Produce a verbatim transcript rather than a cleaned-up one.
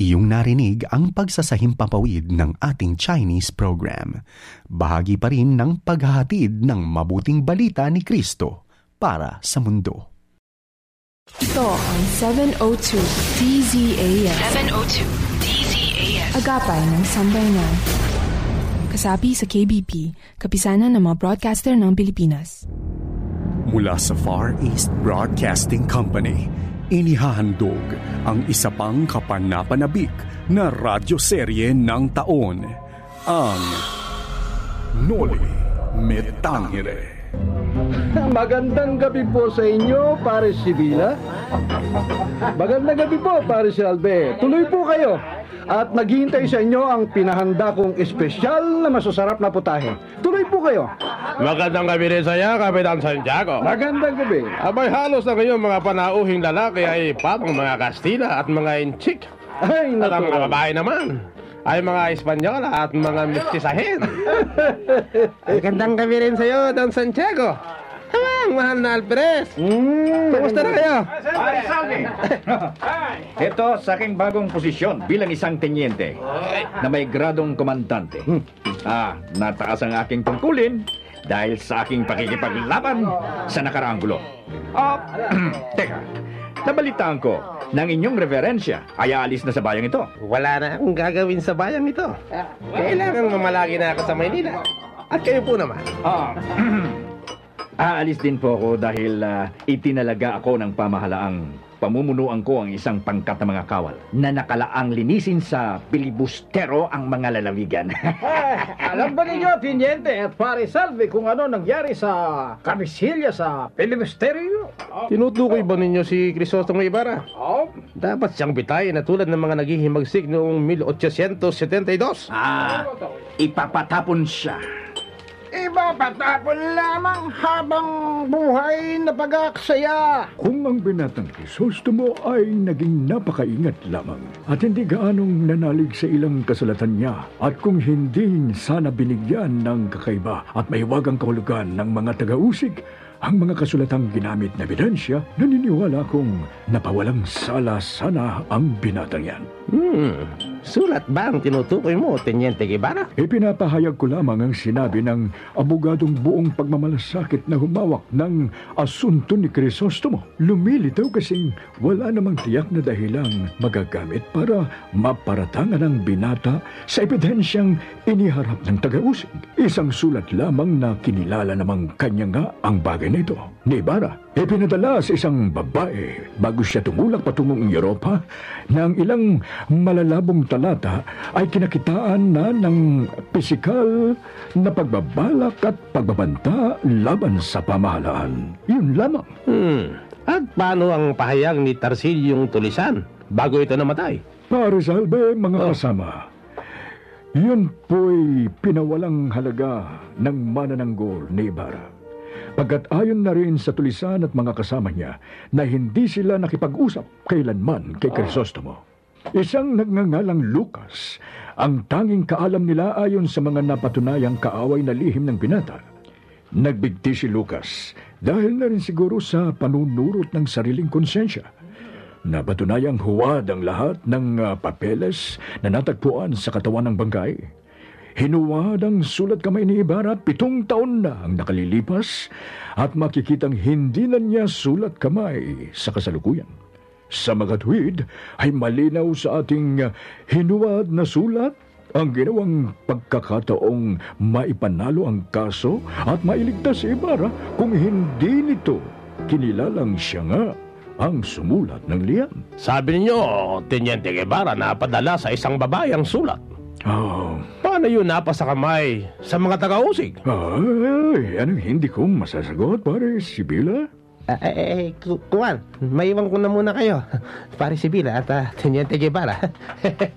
Iyong narinig ang pagsasahimpapawid ng ating Chinese program. Bahagi pa rin ng paghahatid ng mabuting balita ni Kristo para sa mundo. Ito ang seven oh two D Z A S. seven oh two D Z A S. Agapay ng Sambayanan. Kasapi sa K B P, kapisanan ng mga broadcaster ng Pilipinas. Mula sa Far East Broadcasting Company, inihahandog ang isa pang kapanapanabik na radyoserye ng taon, ang Noli Me Tangere. Magandang gabi po sa inyo, Pare Sibila. Magandang gabi po, Pare Albe. Tuloy po kayo. At naghihintay sa inyo ang pinahanda kong espesyal na masasarap na putahe. Tuloy po kayo. Magandang gabi rin sa iyo, Kapitan Santiago. Magandang gabi. Abay, halos na ngayong mga panauhing lalaki ay papang mga Kastila at mga Inchik. Ay, at ang mga natural. babae naman ay mga Espanyola at mga Mistisahin. Magandang gabi rin sa iyo, Don Santiago. Ang mahal na Alperes. Mm, Kumusta na kayo? Ito sa aking bagong posisyon bilang isang tenyente na may gradong komandante. Ah, nataas ang aking tungkulin dahil sa aking pakikipaglaban sa nakaraang gulo. Ah, teka, nabalitaan ko ng inyong reverensya ay aalis na sa bayang ito. Wala na akong gagawin sa bayang ito. Kailangan mamalagi na ako sa Maynila. At kayo po naman. Ah, aalis din po ako dahil ah, itinalaga ako ng pamahalaang pamumunuan ko ang isang pangkat na mga kawal na nakalaang linisin sa pilibustero ang mga lalawigan. Eh, alam ba ninyo, Tiniente at Pare Salve, kung ano nangyari sa kamisilya sa Pilibusterio? Tinutukoy ba ninyo si Crisostomo Ibarra? Oh, Dapat siyang bitayin na tulad ng mga naghihimagsik noong eighteen seventy-two. Ah, ipapatapon siya. ipapatapon lamang habang buhay na pag-aaksaya. Kung ang binatang Crisostomo ay naging napakaingat lamang at hindi gaanong nanalig sa ilang kasulatan niya, at kung hindi sana binigyan ng kakaiba at maiwagang kahulugan ng mga taga-usig ang mga kasulatang ginamit na ebidensya, naniniwala kong napawalang sala sana ang binatang yan. Hmm, sulat ba ang tinutukoy mo, Teniente Guevara? Ipinapahayag ko lamang ang sinabi ng abogadong buong pagmamalasakit na humawak ng asunto ni Crisostomo. Lumilitaw kasing wala namang tiyak na dahilang magagamit para maparatangan ang binata sa ebidensyang iniharap ng taga-usig. Isang sulat lamang na kinilala namang kanya nga ang bagay na ito. Ni Ibarra, ipinadala sa isang babae bago siya tumulak patungong Europa na ang ilang malalabong talata ay kinakitaan na ng pisikal na pagbabalak at pagbabanta laban sa pamahalaan. Yun lamang. Hmm, at paano ang pahayag ni Tarsilyong Tulisan bago ito namatay? Para salbe, mga Oh. kasama, yun po'y pinawalang halaga ng manananggol ni Ibarra. Pagkat ayon na rin sa tulisan at mga kasama niya na hindi sila nakipag-usap kailanman kay Crisostomo. Isang nagngangalang Lucas ang tanging kaalam nila ayon sa mga napatunayang kaaway na lihim ng binata. Nagbigti si Lucas dahil na rin siguro sa panunurot ng sariling konsensya. Napatunayang huwad ang lahat ng uh, papeles na natagpuan sa katawan ng bangkay. Hinuwad ang sulat kamay ni Ibarra, pitong taon na ang nakalilipas at makikitang hindi na niya sulat kamay sa kasalukuyan. Sa magatwid ay malinaw sa ating uh, hinuwad na sulat ang ginawang pagkakataong maipanalo ang kaso at mailigtas si Ibarra kung hindi nito kinilalang siya nga ang sumulat ng liham. Sabi ninyo, Teniente Guevara, napadala sa isang babae ang sulat. Oh. Paano yun napasa kamay sa mga taga-usig? Ay, anong hindi ko masasagot, pare Sibila? Eh, eh, eh, Kuwan, maiwan ko na muna kayo. Pare Sibila at uh, Teniente Guevara.